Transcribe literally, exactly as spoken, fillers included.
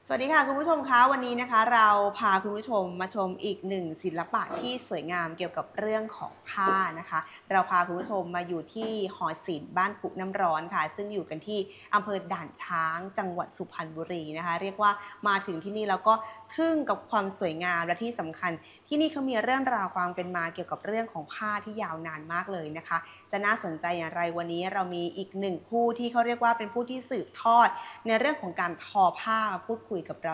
สวัสดีค่ะคุณผู้ชมคะวันนี้นะคะเราพาคุณผู้ชมมาชมอีกหนึ่งศิลปะที่สวยงามเกี่ยวกับเรื่องของผ้านะคะเราพาคุณผู้ชมมาอยู่ที่หอศิลป์บ้านปุน้ำร้อนค่ะซึ่งอยู่กันที่อำเภอด่านช้างจังหวัดสุพรรณบุรีนะคะเรียกว่ามาถึงที่นี่แล้วก็ทึ่งกับความสวยงามและที่สำคัญที่นี่เขามีเรื่องราวความเป็นมาเกี่ยวกับเรื่องของผ้าที่ยาวนานมากเลยนะคะจะน่าสนใจอย่างไรวันนี้เรามีอีกหนึ่งผู้ที่เขาเรียกว่าเป็นผู้ที่สืบทอดในเรื่องของการทอผ้ามาพูดคุยกับเรา